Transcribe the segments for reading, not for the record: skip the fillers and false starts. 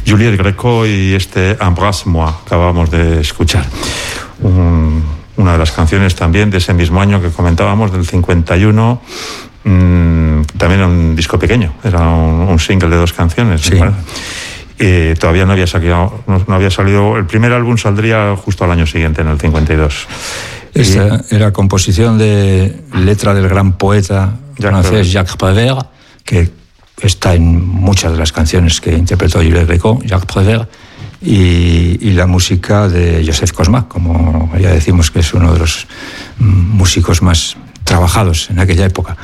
Juliette Gréco y Embrasse-moi, que acabamos de escuchar. Una de las canciones también de ese mismo año que comentábamos, del 51, también era un disco pequeño, era un single de 2 canciones. Sí. Todavía no había salido, el primer álbum saldría justo al año siguiente, en el 52. Esta era composición de letra del gran poeta francés Jacques Prévert, que está en muchas de las canciones que interpretó Juliette Gréco, Jacques Prévert, y la música de Joseph Cosma, como ya decimos que es uno de los músicos más trabajados en aquella época.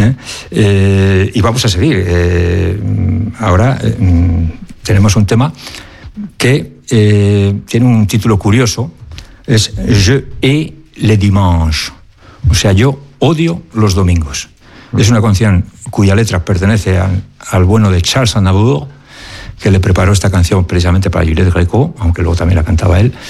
Y vamos a seguir. Ahora tenemos un tema que tiene un título curioso, es Je hais les dimanches, o sea, yo odio los domingos. Es una canción cuya letra pertenece al bueno de Charles Aznavour, que le preparó esta canción precisamente para Juliette Gréco, aunque luego también la cantaba él.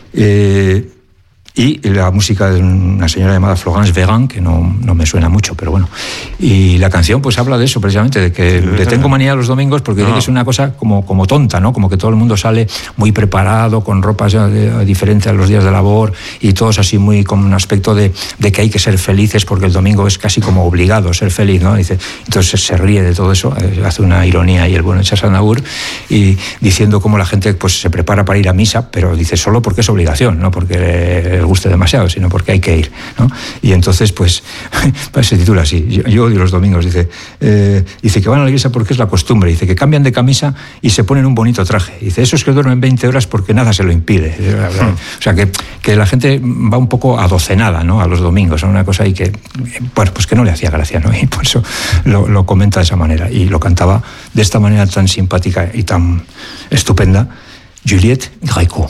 Y la música de una señora llamada Florence Véran, que no me suena mucho, pero bueno. Y la canción pues habla de eso, precisamente, de que le tengo manía a los domingos porque dice que es una cosa como tonta, ¿no? Como que todo el mundo sale muy preparado, con ropas diferentes a los días de labor, y todos así muy con un aspecto de que hay que ser felices porque el domingo es casi como obligado ser feliz, ¿no? Dice, entonces se ríe de todo eso, hace una ironía ahí el bueno de Charles Aznavour, y diciendo cómo la gente pues se prepara para ir a misa, pero dice solo porque es obligación, no porque guste demasiado, sino porque hay que ir, ¿no? Y entonces pues se titula así, yo odio los domingos, dice que van a la iglesia porque es la costumbre, dice que cambian de camisa y se ponen un bonito traje, dice esos que duermen 20 horas porque nada se lo impide. O sea que la gente va un poco adocenada, ¿no? A los domingos, ¿no? Una cosa ahí que bueno, pues que no le hacía gracia, ¿no? Y por eso lo comenta de esa manera, y lo cantaba de esta manera tan simpática y tan estupenda Juliette Gréco.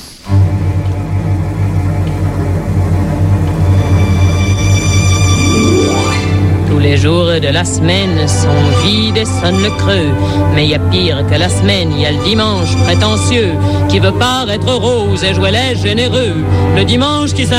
Les jours de la semaine sont vides et sonnent le creux. Mais il y a pire que la semaine, il y a le dimanche prétentieux qui veut paraître rose et jouer les généreux. Le dimanche qui